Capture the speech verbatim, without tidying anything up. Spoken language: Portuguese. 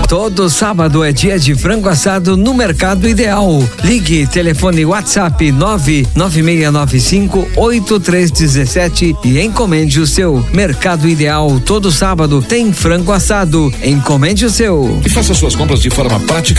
Todo sábado é dia de frango assado no Mercado Ideal. Ligue, telefone WhatsApp nove nove seis nove cinco oito três um sete e encomende o seu. Mercado Ideal, todo sábado tem frango assado. Encomende o seu. E faça suas compras de forma prática